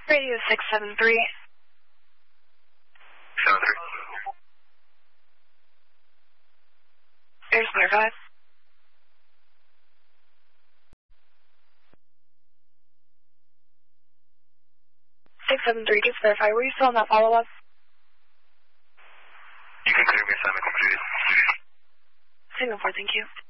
Radio 673. 73. There's nearby. 673, just verify. Were you still on that follow-up? You can clear me assignment completed. Signal 4, thank you.